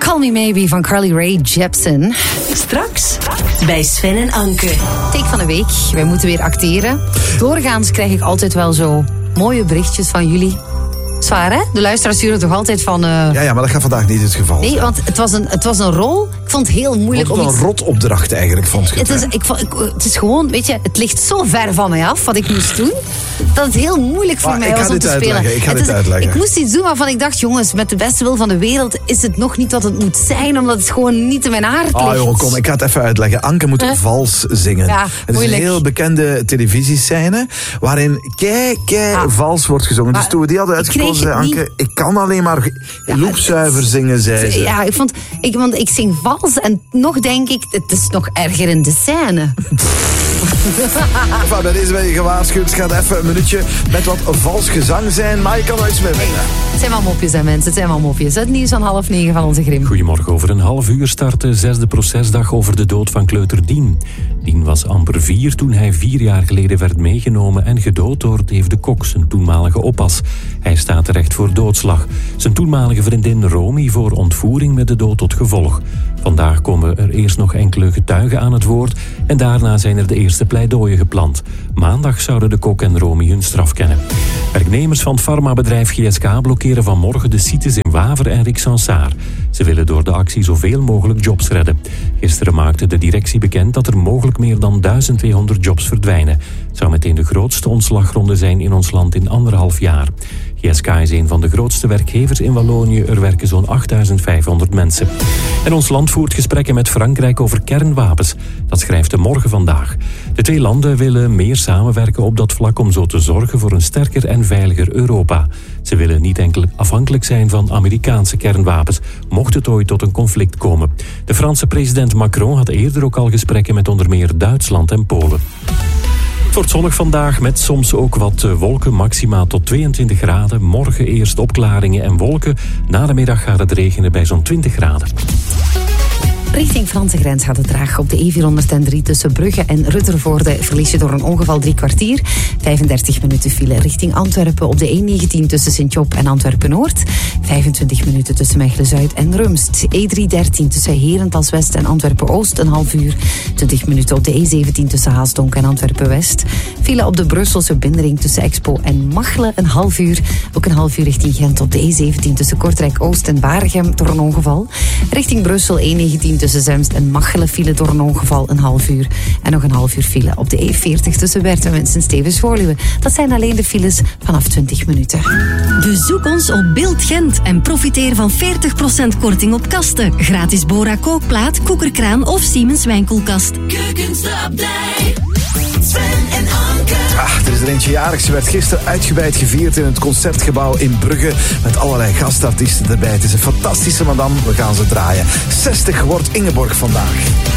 Call Me Maybe van Carly Rae Jepsen. Straks bij Sven en Anke. Take van de week. Wij moeten weer acteren. Doorgaans krijg ik altijd wel zo mooie berichtjes van jullie. Zwaar, hè? De luisteraars sturen toch altijd van... Ja, maar dat gaat vandaag niet het geval zijn. Nee, want het was een rol. Ik vond het heel moeilijk om iets... een rotopdracht eigenlijk, vond je het is gewoon, weet je, het ligt zo ver van mij af wat ik moest doen, dat het heel moeilijk voor mij was om te spelen. Ik ga dit uitleggen. Ik moest iets doen waarvan ik dacht, jongens, met de beste wil van de wereld is het nog niet wat het moet zijn, omdat het gewoon niet in mijn aard ligt. Joh, kom, ik ga het even uitleggen. Anke moet vals zingen. Ja, het is een heel bekende televisiescène waarin vals wordt gezongen. Dus toen we die hadden uitgekozen, zei Anke, ik kan alleen maar loepzuiver zingen, zei ze. Ja, want ik zing vals en nog denk ik, het is nog erger in de scène. Bij deze ben je gewaarschuwd. Het gaat even een minuutje met wat vals gezang zijn, maar je kan er iets mee winnen. Het zijn wel mopjes, hè, mensen. Het zijn wel mopjes. Het nieuws van 8:30 van onze Grim. Goedemorgen. Over een half uur start de 6e procesdag over de dood van kleuter Dien. Dien was amper 4 toen hij 4 jaar geleden werd meegenomen en gedood door Dave de Kok, zijn toenmalige oppas. Hij staat terecht voor doodslag. Zijn toenmalige vriendin Romy voor ontvoering met de dood tot gevolg. Vandaag komen er eerst nog enkele getuigen aan het woord en daarna zijn er de eerste pleidooien gepland. Maandag zouden de Kok en Romy hun straf kennen. Werknemers van het farmabedrijf GSK blokkeren vanmorgen de sites in Waver en Rixensart. Ze willen door de actie zoveel mogelijk jobs redden. Gisteren maakte de directie bekend dat er mogelijk meer dan 1200 jobs verdwijnen. Het zou meteen de grootste ontslagronde zijn in ons land in 1,5 jaar. GSK is een van de grootste werkgevers in Wallonië. Er werken zo'n 8500 mensen. En ons land voert gesprekken met Frankrijk over kernwapens. Dat schrijft de Morgen vandaag. De 2 landen willen meer samenwerken op dat vlak om zo te zorgen voor een sterker en veiliger Europa. Ze willen niet enkel afhankelijk zijn van Amerikaanse kernwapens, mocht het ooit tot een conflict komen. De Franse president Macron had eerder ook al gesprekken met onder meer Duitsland en Polen. Het wordt zonnig vandaag met soms ook wat wolken, maximaal tot 22 graden. Morgen eerst opklaringen en wolken. Na de middag gaat het regenen bij zo'n 20 graden. Richting Franse grens gaat het traag. Op de E403 tussen Brugge en Ruttervoorde verlies je door een ongeval 3 kwartier. 35 minuten file richting Antwerpen op de E19 tussen Sint-Job en Antwerpen-Noord. 25 minuten tussen Mechelen-Zuid en Rumst. E313 tussen Herentals-West en Antwerpen-Oost een half uur. 20 minuten op de E17 tussen Haasdonk en Antwerpen-West. File op de Brusselse bindering tussen Expo en Machelen een half uur. Ook een half uur richting Gent op de E17 tussen Kortrijk-Oost en Waregem door een ongeval. Richting Brussel E19 tussen Zemst en Machelen file door een ongeval een half uur. En nog een half uur file op de E40 tussen Wertem en Sint-Stevens-Voorluwe. Dat zijn alleen de files vanaf 20 minuten. Bezoek ons op Beeld Gent en profiteer van 40% korting op kasten. Gratis Bora kookplaat, koekerkraan of Siemens wijnkoelkast. Keukensupdate. Sven en Anke. Er is er eentje jarig. Ze werd gisteren uitgebreid gevierd in het Concertgebouw in Brugge. Met allerlei gastartiesten erbij. Het is een fantastische madame. We gaan ze draaien. 60 wordt Ingeborg vandaag.